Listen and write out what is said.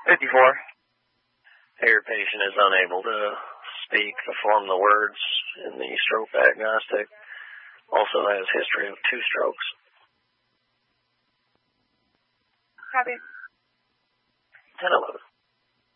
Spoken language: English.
54. Your patient is unable to speak or form the words in the stroke diagnostic. Also has history of 2 strokes. Copy. 10-11.